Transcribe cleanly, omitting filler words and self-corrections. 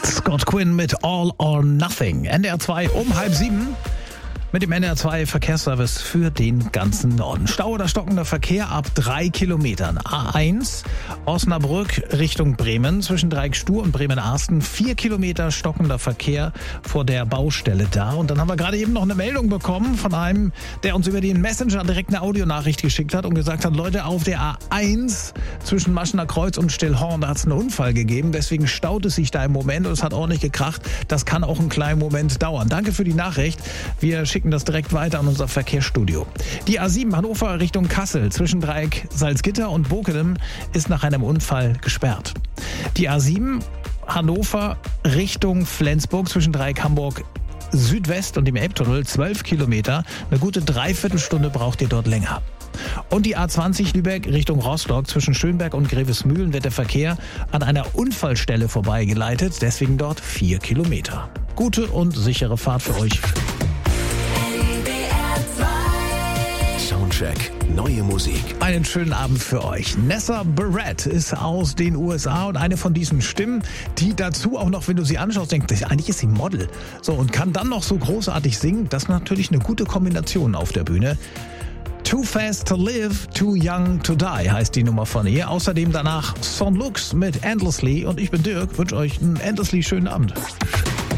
Scott Quinn mit All or Nothing. NDR 2 um 6:30 mit dem NDR 2 Verkehrsservice für den ganzen Norden. Stau oder stockender Verkehr ab 3 Kilometern. A1 Osnabrück Richtung Bremen zwischen Dreieckstuhr und Bremen-Arsten. 4 Kilometer stockender Verkehr vor der Baustelle da. Und dann haben wir gerade eben noch eine Meldung bekommen von einem, der uns über den Messenger direkt eine Audionachricht geschickt hat und gesagt hat, Leute, auf der A1 zwischen Maschener Kreuz und Stillhorn, da hat es einen Unfall gegeben. Deswegen staut es sich da im Moment und es hat ordentlich gekracht. Das kann auch einen kleinen Moment dauern. Danke für die Nachricht. Wir schicken das direkt weiter an unser Verkehrsstudio. Die A7 Hannover Richtung Kassel zwischen Dreieck Salzgitter und Bokenem ist nach einem Unfall gesperrt. Die A7 Hannover Richtung Flensburg zwischen Dreieck Hamburg Südwest und dem Elbtunnel 12 Kilometer. Eine gute Dreiviertelstunde braucht ihr dort länger. Und die A20 Lübeck Richtung Rostock zwischen Schönberg und Grevesmühlen wird der Verkehr an einer Unfallstelle vorbeigeleitet. Deswegen dort 4 Kilometer. Gute und sichere Fahrt für euch. Soundcheck, neue Musik. Einen schönen Abend für euch. Nessa Barrett ist aus den USA und eine von diesen Stimmen, die dazu auch noch, wenn du sie anschaust, denkst, eigentlich ist sie Model. So, und kann dann noch so großartig singen. Das ist natürlich eine gute Kombination auf der Bühne. Too Fast to Live, Too Young to Die heißt die Nummer von ihr. Außerdem danach Son Lux mit Endlessly und ich bin Dirk, wünsche euch einen endlessly schönen Abend.